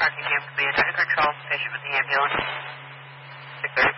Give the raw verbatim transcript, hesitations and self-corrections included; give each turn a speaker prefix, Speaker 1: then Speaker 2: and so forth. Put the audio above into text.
Speaker 1: Parking cam command under control, patient with the ambulance. six thirty.